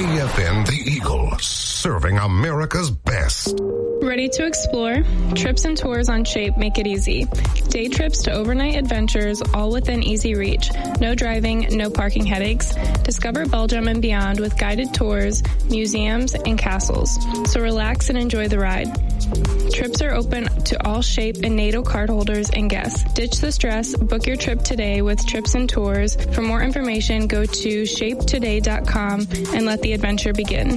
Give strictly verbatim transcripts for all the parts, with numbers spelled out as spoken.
A F N The Eagle, serving America's best. Ready to explore? Trips and tours on Shape make it easy. Day trips to overnight adventures, all within easy reach. No driving, no parking headaches. Discover Belgium and beyond with guided tours, museums, and castles. So relax and enjoy the ride. Trips are open to all Shape and NATO cardholders and guests. Ditch the stress. Book your trip today with Trips and Tours. For more information, go to shape today dot com and let the adventure begin.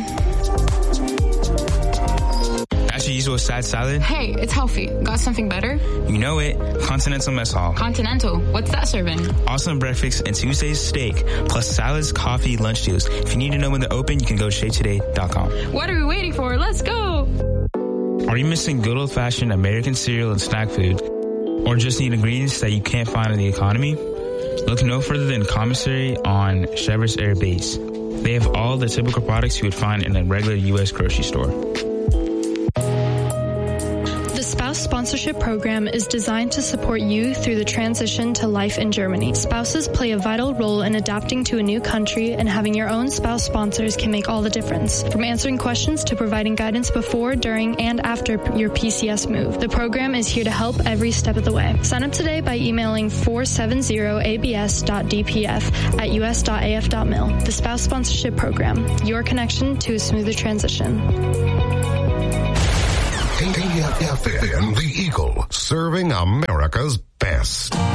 That's your usual side salad? Hey, it's healthy. Got something better? You know it. Continental Mess Hall. Continental? What's that serving? Awesome breakfast and Tuesday's steak, plus salads, coffee, lunch deals. If you need to know when they're open, you can go to shape today dot com. What are we waiting for? Let's go! Are you missing good old-fashioned American cereal and snack food? Or just need ingredients that you can't find in the economy? Look no further than Commissary on Shepherd's Air Base. They have all the typical products you would find in a regular U S grocery store. Spouse Sponsorship Program is designed to support you through the transition to life in Germany. Spouses play a vital role in adapting to a new country, and having your own spouse sponsors can make all the difference. From answering questions to providing guidance before, during, and after your P C S move, the program is here to help every step of the way. Sign up today by emailing four seven zero A B S dot D P F at U S dot A F dot mil. The Spouse Sponsorship Program, your connection to a smoother transition. A F N The Eagle, serving America's best.